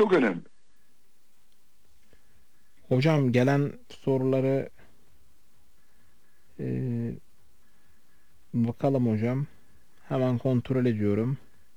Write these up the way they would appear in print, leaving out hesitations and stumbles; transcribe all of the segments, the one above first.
çok önemli. Hocam gelen soruları e, bakalım hocam. Hemen kontrol ediyorum.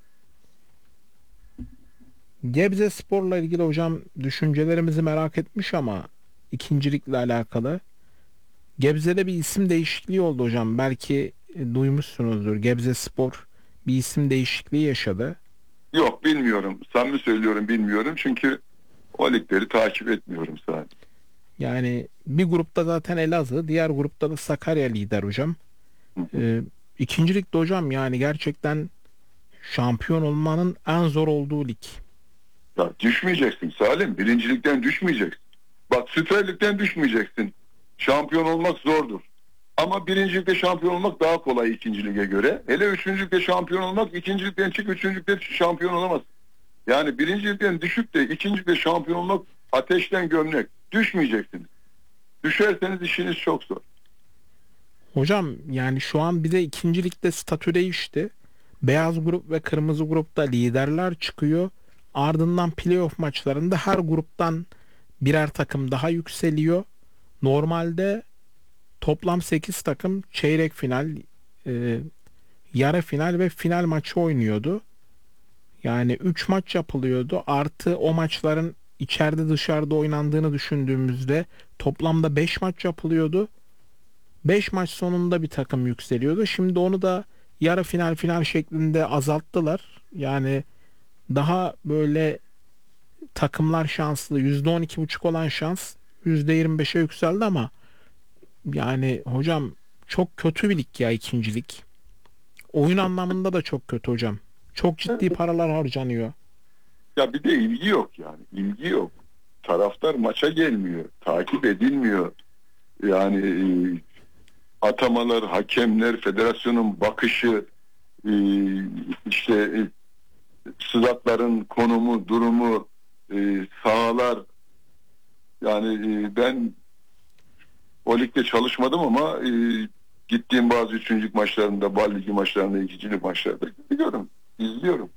Gebze Spor'la ilgili hocam düşüncelerimizi merak etmiş ama ikincilikle alakalı. Gebze'de bir isim değişikliği oldu hocam. Belki duymuşsunuzdur. Gebze Spor bir isim değişikliği yaşadı. Yok, bilmiyorum. Samimi söylüyorum, bilmiyorum. Çünkü o ligleri takip etmiyorum sadece. Yani bir grupta zaten Elazığ, diğer grupta da Sakarya lider hocam. Hı hı. Ee, ikincilikte hocam yani gerçekten şampiyon olmanın en zor olduğu lig. Ya düşmeyeceksin Salim. Birincilikten düşmeyeceksin. Bak, Süper Lig'den düşmeyeceksin. Şampiyon olmak zordur. Ama birincilikte şampiyon olmak daha kolay ikinci lige göre. Hele üçüncülükte şampiyon olmak, ikincilikten çık, üçüncülükte şampiyon olamaz. Yani birincilikten düşüp de ikincilikte şampiyon olmak ateşten gömlek. Düşmeyeceksiniz. Düşerseniz işiniz çok zor. Hocam yani şu an bir de ikincilikte statü değişti. Beyaz grup ve kırmızı grupta liderler çıkıyor. Ardından playoff maçlarında her gruptan birer takım daha yükseliyor. Normalde toplam 8 takım çeyrek final, e, yarı final ve final maçı oynuyordu. Yani 3 maç yapılıyordu. Artı o maçların içeride dışarıda oynandığını düşündüğümüzde toplamda 5 maç yapılıyordu. 5 maç sonunda bir takım yükseliyordu. Şimdi onu da yarı final final şeklinde azalttılar. Yani daha böyle takımlar şanslı. %12,5 olan şans %25'e yükseldi ama yani hocam çok kötü bir lig ya ikincilik. Oyun anlamında da çok kötü hocam. Çok ciddi paralar harcanıyor. Ya bir de ilgi yok yani. İlgi yok. Taraftar maça gelmiyor. Takip edilmiyor. Yani atamalar, hakemler, federasyonun bakışı, e, işte sıratların konumu, durumu, sahalar. Yani ben o ligde çalışmadım ama gittiğim bazı üçüncülük maçlarında, Bal Ligi maçlarında, ikincilik maçlarında gidiyorum, izliyorum.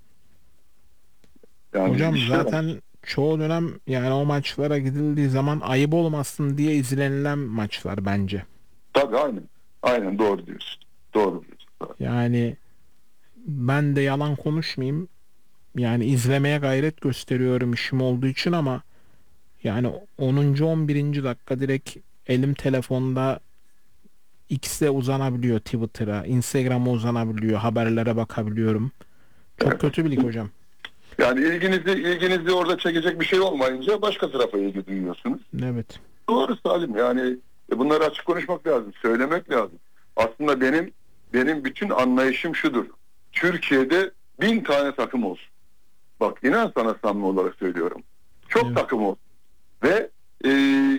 Yani Hocam işte zaten çoğu dönem yani o maçlara gidildiği zaman ayıp olmasın diye izlenilen maçlar bence. tabii, aynen. Aynen, doğru diyorsun. Doğru diyorsun. Yani ben de yalan konuşmayayım. Yani izlemeye gayret gösteriyorum işim olduğu için ama yani 10. 11. dakika direkt elim telefonda X'e uzanabiliyor, Twitter'a, Instagram'a uzanabiliyor, haberlere bakabiliyorum. Çok Evet. kötü bir lig hocam. Yani ilginizi orada çekecek bir şey olmayınca başka tarafa ilgi duyuyorsunuz. Evet. Doğru Salim, yani bunları açık konuşmak lazım, söylemek lazım. Aslında benim bütün anlayışım şudur. Türkiye'de 1.000 tane takım olsun. Bak, inan sana samimi olarak söylüyorum. Çok Evet. takım olsun. Ve e,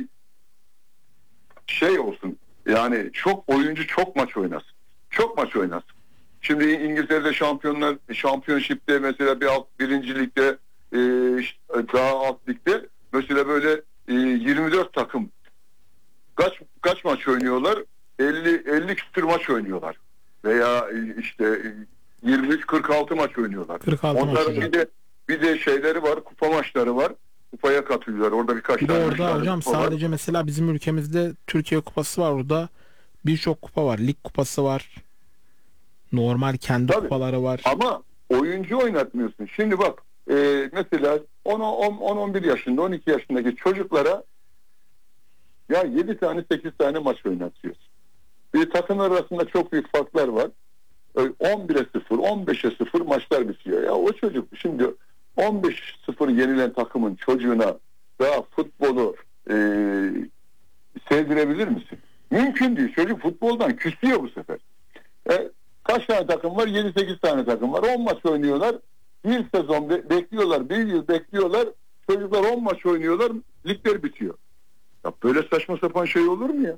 şey olsun, yani çok oyuncu çok maç oynasın. Çok maç oynasın. Şimdi İngiltere'de şampiyonşipte mesela birinci ligde, daha alt ligde mesela böyle 24 takım kaç maç oynuyorlar? 50 küsur maç oynuyorlar. Veya işte 23-46 maç oynuyorlar. 46 maç Onların hocam. bir de şeyleri var, kupa maçları var. Kupaya katılıyorlar. Orada birkaç Bir de tane, üç orada tane hocam kupa var. sadece mesela bizim ülkemizde Türkiye Kupası var. Orada birçok kupa var. Lig kupası var. Normal kendi Tabii. kupaları var. Ama oyuncu oynatmıyorsun. Şimdi bak, mesela 10-11 yaşında, 12 yaşındaki çocuklara ya 7 tane 8 tane maç oynatıyorsun. Bir takım arasında çok büyük farklar var. 11'e 0, 15'e 0 maçlar bitiyor. Ya o çocuk şimdi 15-0 yenilen takımın çocuğuna daha futbolu sevdirebilir misin? Mümkün değil. Çocuk futboldan küsüyor bu sefer. Kaç tane takım var? 7-8 tane takım var. 10 maç oynuyorlar. Bir sezon bekliyorlar. Bir yıl bekliyorlar. Çocuklar 10 maç oynuyorlar. Ligler bitiyor. Ya böyle saçma sapan şey olur mu ya?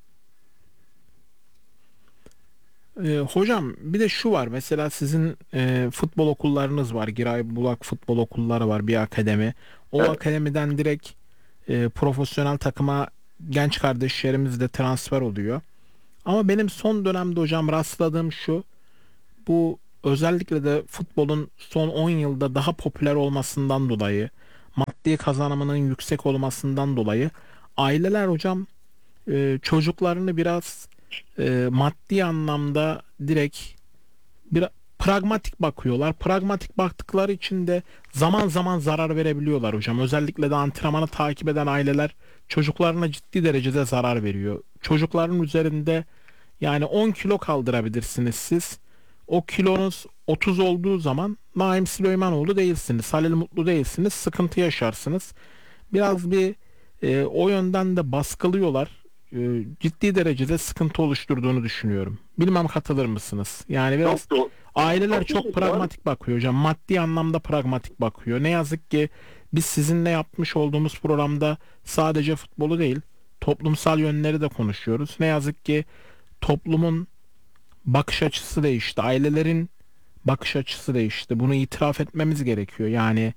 Hocam bir de şu var. Mesela sizin futbol okullarınız var. Giray Bulak Futbol Okulları var. Bir akademi. O Evet. akademiden direkt profesyonel takıma genç kardeşlerimiz de transfer oluyor. Ama benim son dönemde hocam rastladığım şu. Bu özellikle de futbolun son 10 yılda daha popüler olmasından dolayı maddi kazanımının yüksek olmasından dolayı aileler hocam çocuklarını biraz maddi anlamda direkt bir pragmatik bakıyorlar. Pragmatik baktıkları için de zaman zaman zarar verebiliyorlar hocam. Özellikle de antrenmanı takip eden aileler çocuklarına ciddi derecede zarar veriyor. Çocukların üzerinde yani 10 kilo kaldırabilirsiniz siz. O kilonuz 30 olduğu zaman Naim Süleymanoğlu değilsiniz. Halil Mutlu değilsiniz. Sıkıntı yaşarsınız. Biraz bir o yönden de baskılıyorlar. Ciddi derecede sıkıntı oluşturduğunu düşünüyorum. Bilmem katılır mısınız? Yani biraz Çok, aileler çok, çok pragmatik bakıyor hocam. Maddi anlamda pragmatik bakıyor. Ne yazık ki biz sizinle yapmış olduğumuz programda sadece futbolu değil, toplumsal yönleri de konuşuyoruz. Ne yazık ki toplumun bakış açısı değişti. Ailelerin bakış açısı değişti. Bunu itiraf etmemiz gerekiyor. Yani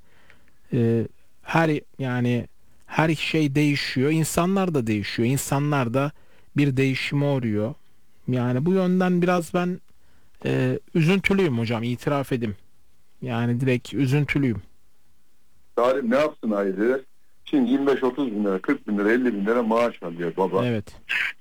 yani her şey değişiyor. İnsanlar da değişiyor. İnsanlar da bir değişime uğruyor. Yani bu yönden biraz ben üzüntülüyüm hocam, itiraf edeyim. Yani direkt üzüntülüyüm. Salim, ne yapsın aileler? Şimdi 25-30 bin lira, 40 bin lira, 50 bin lira maaş alıyor baba. Evet.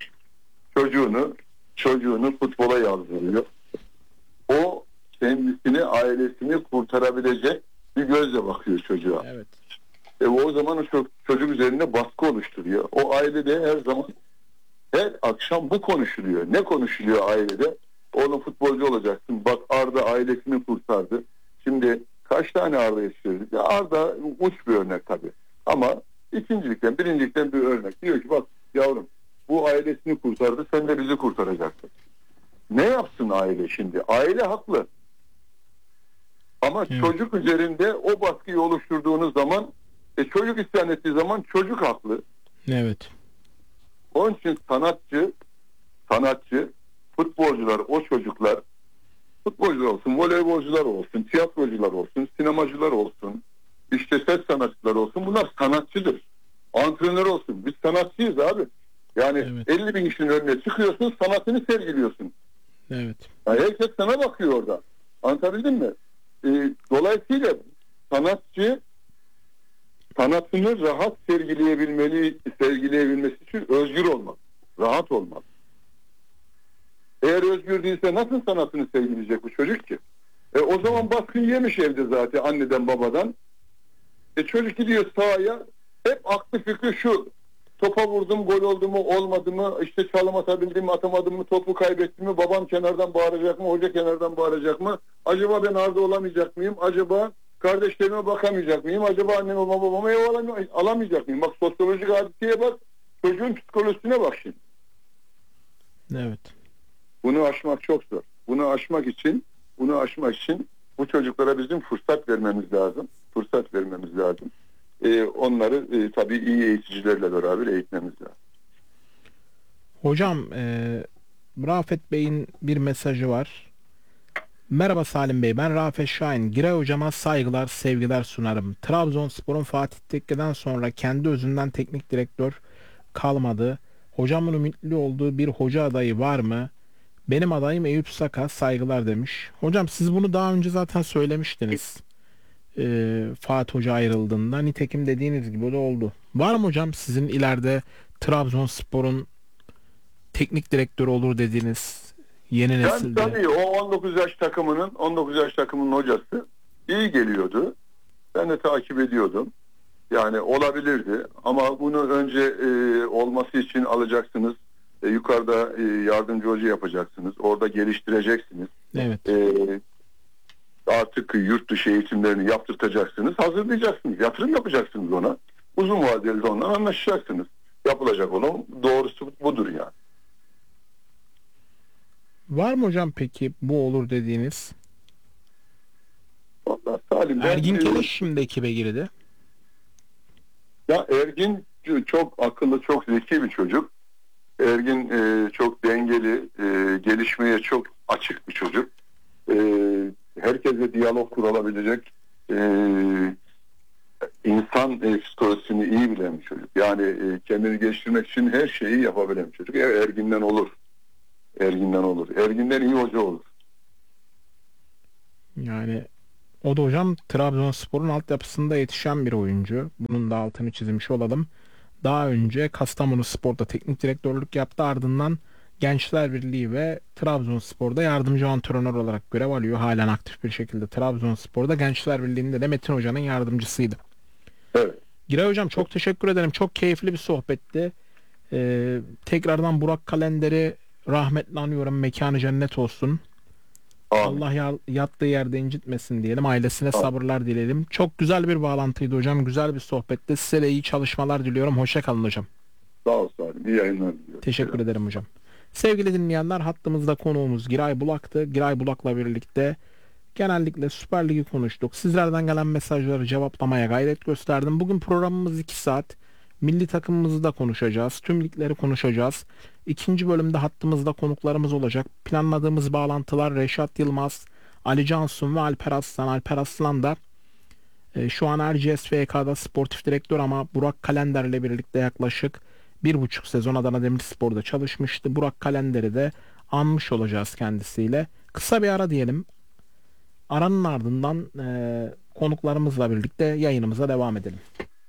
Çocuğunu futbola yazdırıyor. O kendisini, ailesini kurtarabilecek bir gözle bakıyor çocuğa. Evet. O zaman o çocuk üzerinde baskı oluşturuyor. O ailede her akşam bu konuşuluyor. Ne konuşuluyor ailede? Oğlum futbolcu olacaksın. Bak Arda ailesini kurtardı. Şimdi kaç tane Arda yetiştirdik? Ya Arda uç bir örnek tabii. Ama birincilikten bir örnek. Diyor ki bak yavrum, bu ailesini kurtardı, sen de bizi kurtaracaksın. Ne yapsın aile şimdi? Aile haklı. Ama Evet. çocuk üzerinde o baskıyı oluşturduğunuz zaman çocuk isyan ettiği zaman çocuk haklı. Evet. Onun için sanatçı, futbolcular, o çocuklar, futbolcular olsun, voleybolcular olsun, tiyatrocular olsun, sinemacılar olsun, işte ses sanatçıları olsun, bunlar sanatçıdır. Antrenör olsun. Biz sanatçıyız abi. Yani Evet. 50 bin kişinin önüne çıkıyorsun, sanatını sergiliyorsun. Evet. Yani herkes sana bakıyor orada. Anlatabildim mi? Dolayısıyla sanatçı sanatını rahat sergileyebilmesi için özgür olmak, rahat olmak. Eğer özgür değilse nasıl sanatını sergileyecek bu çocuk ki? O zaman baskın yemiş evde zaten anneden babadan. Çocuk gidiyor sahaya, hep aklı fikri şu: topa vurdum, gol oldu mu, olmadı mı, işte çalım atabildim mi, atamadım mı, topu kaybettim mi, babam kenardan bağıracak mı, hoca kenardan bağıracak mı, acaba ben Arda olamayacak mıyım, acaba kardeşlerime bakamayacak mıyım, acaba anneme babama ev alamayacak mıyım? Bak, sosyolojik hadiseye bak, çocuğun psikolojisine bak şimdi. Evet. Bunu aşmak çok zor. Bunu aşmak için bu çocuklara bizim fırsat vermemiz lazım. Onları tabii iyi eğiticilerle beraber eğitmemiz lazım. Hocam Rafet Bey'in bir mesajı var. Merhaba Salim Bey, ben Rafet Şahin. Giray hocama saygılar, sevgiler sunarım. Trabzonspor'un Fatih Tekke'den sonra kendi özünden teknik direktör kalmadı. Hocamın ümitli olduğu bir hoca adayı var mı? Benim adayım Eyüp Saka, saygılar demiş. Hocam siz bunu daha önce zaten söylemiştiniz. Fatih Hoca ayrıldığında. Nitekim dediğiniz gibi de oldu. Var mı hocam sizin ileride Trabzonspor'un teknik direktörü olur dediğiniz yeni Ben nesilde? tabii o 19 yaş takımının hocası iyi geliyordu. Ben de takip ediyordum. Yani olabilirdi ama bunu önce olması için alacaksınız. Yukarıda yardımcı hoca yapacaksınız. Orada geliştireceksiniz. Evet. Artık yurt dışı eğitimlerini yaptırtacaksınız. Hazırlayacaksınız. Yatırım yapacaksınız ona. Uzun vadeli de ondan anlaşacaksınız. Yapılacak olan doğrusu budur yani. Var mı hocam peki bu olur dediğiniz? Vallahi Salim, Ergin Keleş şimdi ekibe girdi. Ya Ergin çok akıllı, çok zeki bir çocuk. Ergin çok dengeli, gelişmeye çok açık bir çocuk. Herkese diyalog kurulabilecek, insan psikolojisini iyi bilen bir çocuk. Yani kendini geliştirmek için her şeyi yapabilen bir çocuk. Ergin'den olur. Ergin'den iyi hoca olur. Yani O da hocam Trabzonspor'un altyapısında yetişen bir oyuncu. Bunun da altını çizmiş olalım. Daha önce Kastamonuspor'da teknik direktörlük yaptı. Ardından Gençler Birliği ve Trabzonspor'da yardımcı antrenör olarak görev alıyor. Halen aktif bir şekilde Trabzonspor'da. Gençler Birliği'nde de Metin Hoca'nın yardımcısıydı. Evet. Giray Hocam çok teşekkür ederim. Çok keyifli bir sohbetti. Tekrardan Burak Kalender'i rahmetle anıyorum. Mekanı cennet olsun. Amin. Allah yattığı yerde incitmesin diyelim. Ailesine sabırlar dileyelim. Çok güzel bir bağlantıydı hocam. Güzel bir sohbetti. Size de iyi çalışmalar diliyorum. Hoşça kalın hocam. Sağ ol Salim. İyi yayınlar diliyorum. Teşekkür ederim hocam. Sevgili dinleyenler, hattımızda konuğumuz Giray Bulak'tı. Giray Bulak'la birlikte genellikle Süper Lig'i konuştuk. Sizlerden gelen mesajları cevaplamaya gayret gösterdim. Bugün programımız 2 saat. Milli takımımızı da konuşacağız. Tüm ligleri konuşacağız. İkinci bölümde hattımızda konuklarımız olacak. Planladığımız bağlantılar Reşat Yılmaz, Ali Cansun ve Alper Aslan. Alper Aslan da şu an Erciyes FK'da sportif direktör ama Burak Kalender'le birlikte yaklaşık 1,5 sezon Adana Demirspor'da çalışmıştı. Burak Kalender'i de anmış olacağız kendisiyle. Kısa bir ara diyelim. Aranın ardından konuklarımızla birlikte yayınımıza devam edelim.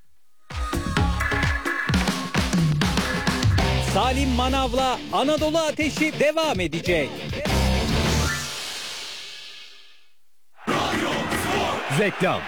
Salim Manav'la Anadolu Ateşi devam edecek. Reklam.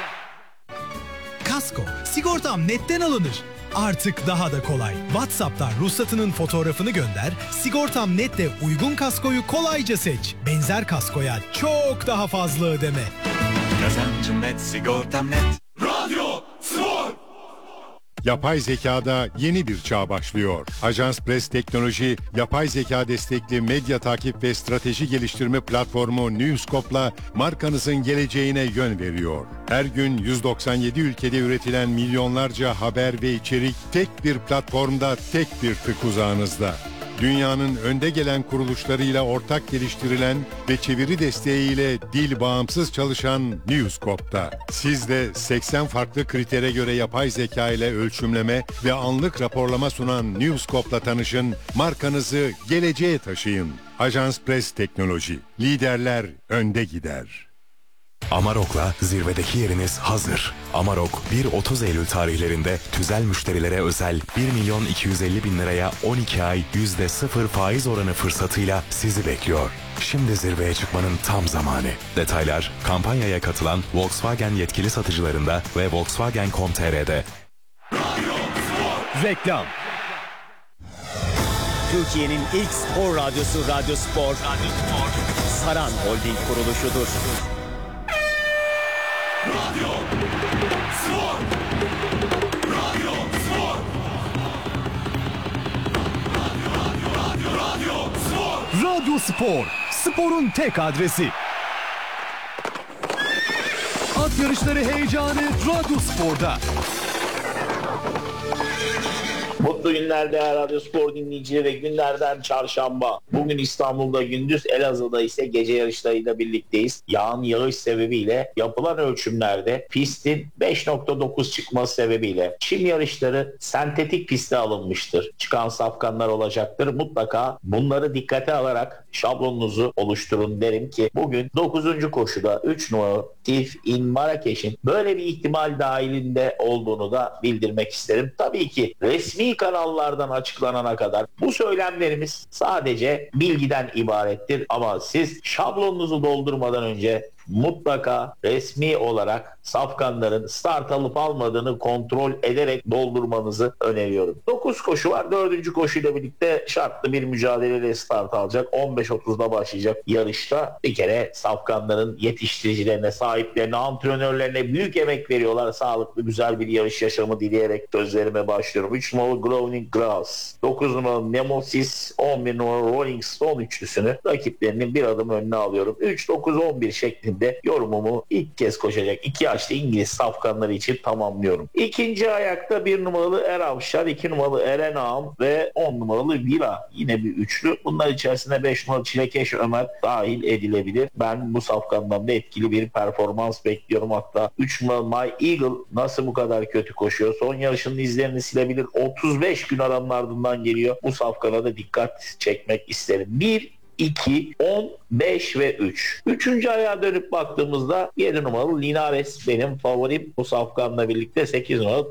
Kasko, sigortam netten alınır. Artık daha da kolay. WhatsApp'tan ruhsatının fotoğrafını gönder, sigortam nette uygun kaskoyu kolayca seç. Benzer kaskoya çok daha fazla ödeme. Kazancım net, sigortam net. Radyo Spor. Yapay zekada yeni bir çağ başlıyor. Ajans Press Teknoloji, yapay zeka destekli medya takip ve strateji geliştirme platformu Newscope'la markanızın geleceğine yön veriyor. Her gün 197 ülkede üretilen milyonlarca haber ve içerik tek bir platformda, tek bir tık uzağınızda. Dünyanın önde gelen kuruluşlarıyla ortak geliştirilen ve çeviri desteğiyle dil bağımsız çalışan Newscope'da. Siz de 80 farklı kritere göre yapay zeka ile ölçümleme ve anlık raporlama sunan Newscope'la tanışın, markanızı geleceğe taşıyın. Ajans Press Teknoloji, liderler önde gider. Amarok'la zirvedeki yeriniz hazır. Amarok 1-30 Eylül tarihlerinde tüzel müşterilere özel 1.250.000 liraya 12 ay %0 faiz oranı fırsatıyla sizi bekliyor. Şimdi zirveye çıkmanın tam zamanı. Detaylar kampanyaya katılan Volkswagen yetkili satıcılarında ve Volkswagen.com.tr'de. Reklam. Türkiye'nin ilk spor radyosu Radyo Spor. Saran Holding kuruluşudur. Radyo Spor. Radyo Spor. Radyo Spor. Radyo Spor, sporun tek adresi. At yarışları heyecanı Radyo Spor'da. Mutlu günler değerli Radyo Spor dinleyicileri. Günlerden çarşamba. Bugün İstanbul'da gündüz, Elazığ'da ise gece yarışlarıyla birlikteyiz. Yağan yağış sebebiyle yapılan ölçümlerde pistin 5.9 çıkması sebebiyle çim yarışları sentetik piste alınmıştır. Çıkan safkanlar olacaktır. Mutlaka bunları dikkate alarak şablonunuzu oluşturun derim ki bugün 9. koşuda 3 numaralı Tif in Marrakeş'in böyle bir ihtimal dahilinde olduğunu da bildirmek isterim. Tabii ki resmi kanallardan açıklanana kadar bu söylemlerimiz sadece bilgiden ibarettir ama siz şablonunuzu doldurmadan önce mutlaka resmi olarak safkanların start alıp almadığını kontrol ederek doldurmanızı öneriyorum. 9 koşu var. 4. koşuyla birlikte şartlı bir mücadeleyle start alacak. 15.30'da başlayacak yarışta. Bir kere safkanların yetiştiricilerine, sahiplerine, antrenörlerine büyük emek veriyorlar. Sağlıklı, güzel bir yarış yaşamı dileyerek sözlerime başlıyorum. 3 numaralı Glowing Grass, 9 numaralı Nemesis, 11 numaralı Rolling Stone üçlüsünü rakiplerinin bir adım önüne alıyorum. 3-9-11 şeklinde yorumumu ilk kez koşacak 2 yaşlı İngiliz safkanları için tamamlıyorum. İkinci ayakta 1 numaralı Eravşar, 2 numaralı Eren Ağam ve 10 numaralı Vila. Yine bir üçlü. Bunlar içerisinde 5 numaralı Çilekeş Ömer dahil edilebilir. Ben bu safkandan da etkili bir performans bekliyorum. Hatta 3 numaralı My Eagle nasıl bu kadar kötü koşuyor? Son yarışının izlerini silebilir. 35 gün aranın ardından geliyor. Bu safkana da dikkat çekmek isterim. 1 2, 10, 5 ve 3. Üçüncü ayağa dönüp baktığımızda 7 numaralı Linares benim favorim. Bu safkanla birlikte 8 numaralı